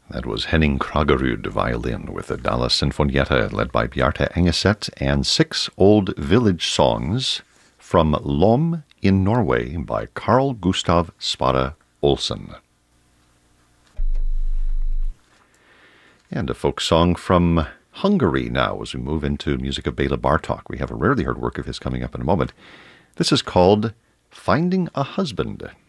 That was Henning Kragerud violin with the Dala Sinfonietta led by Bjarte Engeset and 6 old village songs from Lom in Norway by Carl Gustav Spada Olsen. And a folk song from Hungary now as we move into music of Bela Bartok. We have a rarely heard work of his coming up in a moment. This is called Finding a Husband.